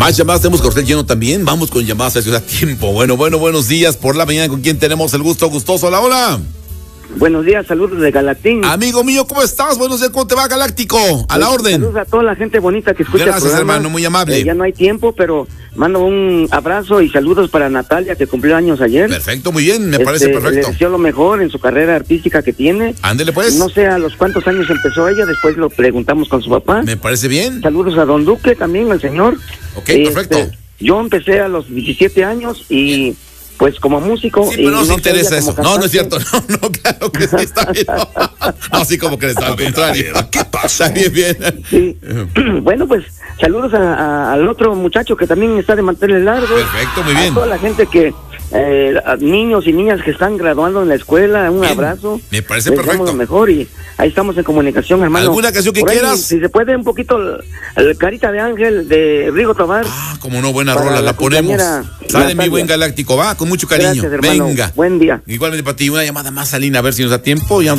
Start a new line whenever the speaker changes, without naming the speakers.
Más llamadas, tenemos cartel lleno también. Vamos con llamadas a Ciudad Tiempo. Bueno, buenos días por la mañana. ¿Con quién tenemos el gusto? Gustoso, hola.
Buenos días, saludos de Galactín.
Amigo mío, ¿cómo estás? Buenos días, ¿cómo te va, Galáctico? A la orden.
Saludos a toda la gente bonita que escucha.
Gracias, hermano, muy amable.
Ya no hay tiempo, pero mando un abrazo y saludos para Natalia, que cumplió años ayer.
Perfecto, muy bien, me parece perfecto.
Le deseo lo mejor en su carrera artística que tiene.
Ándele, pues.
No sé a los cuántos años empezó ella, después lo preguntamos con su papá.
Me parece bien.
Saludos a don Duque también, al señor.
Ok, perfecto.
Yo empecé a los 17 años y... pues como músico.
Sí, pero no nos interesa eso.
Cantante.
No es cierto. No, claro que sí, está bien. No, sí, como que está al contrario. ¿Qué pasa? Bien.
Sí. Bueno, pues saludos al otro muchacho que también está de mantener largo.
Perfecto, muy bien.
A toda la gente que, niños y niñas que están graduando en la escuela, un abrazo.
Me parece
les damos
perfecto.
Lo mejor y ahí estamos en comunicación, hermano.
¿Alguna canción que
por ahí,
quieras?
Si se puede, un poquito, el Carita de Ángel de Rigo Tobar.
Como no, buena rola, la ponemos. Sale mi buen Galáctico, va, con mucho cariño.
Gracias, hermano.
Venga.
Buen día.
Igualmente para ti, una llamada más, Alina, a ver si nos da tiempo. Ya